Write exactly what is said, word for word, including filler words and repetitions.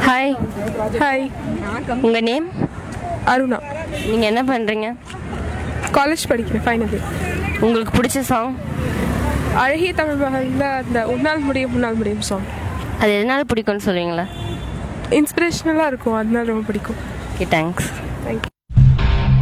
Hi. Hi. உங்கள் name? Aruna. நீங்கள் என்ன பண்ணுறீங்க? காலேஜ் படிக்கிறேன், ஃபைனல் இயர். உங்களுக்கு பிடிச்ச சாங்? அழகிய தமிழ் மகளில் அந்த உன்னால் முடியும் முன்னால் முடியும் சாங். அது எதனால பிடிக்கும்னு சொல்லுவீங்களா? இன்ஸ்பிரேஷனலாக இருக்கும், அதனால ரொம்ப பிடிக்கும். Okay, thanks. தேங்க்யூ.